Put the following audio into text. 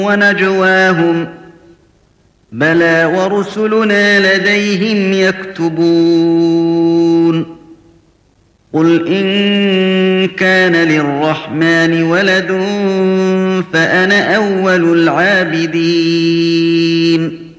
ونجواهم بلى ورسلنا لديهم يكتبون قل إن كان للرحمن ولد فأنا أول العابدين